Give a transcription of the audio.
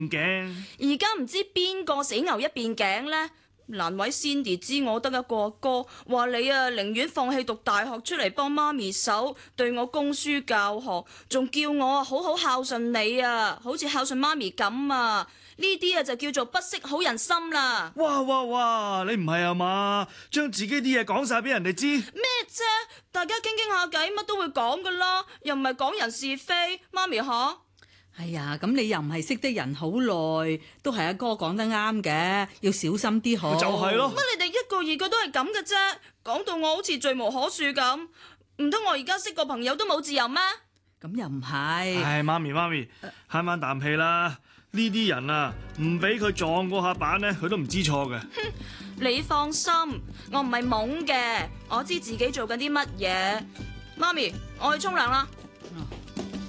頸。 而家唔知邊個死牛一邊頸呢？難為 Cindy 知我得一個哥，話你啊寧願放棄讀大學出嚟幫媽咪手，對我供書教學，仲叫我啊好好孝順你啊，好似孝順媽咪咁啊！呢啲啊就叫做不識好人心啦！ 哇哇哇！你唔係啊嘛？將自己啲嘢講晒俾人哋知咩啫？大家傾傾下偈，乜都會講噶啦，又唔係講人是非，媽咪吓。 哎呀，咁你又唔係識得人好耐，都係阿哥講得啱嘅，要小心啲好。 就係咯。 乜你哋一個二個都係咁嘅啫？講到我好似罪無可恕咁，唔通我而家識個朋友都冇自由咩？ 咁又唔係。 唉，媽咪，慳翻啖氣啦！呢啲人啊，唔俾佢撞嗰下板咧，佢都唔知錯嘅。 你放心，我唔係懵嘅，我知自己做緊啲乜嘢。媽咪，我去沖涼啦。